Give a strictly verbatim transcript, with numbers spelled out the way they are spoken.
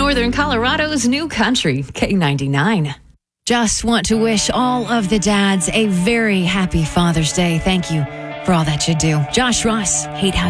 Northern Colorado's new country, K ninety-nine. Just want to wish all of the dads a very happy Father's Day. Thank you for all that you do. Josh Ross, Hate How